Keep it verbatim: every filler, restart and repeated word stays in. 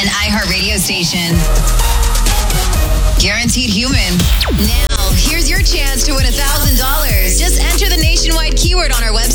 An iHeartRadio station. Guaranteed human. Now, here's your chance to win one thousand dollars. Just enter the nationwide keyword on our website.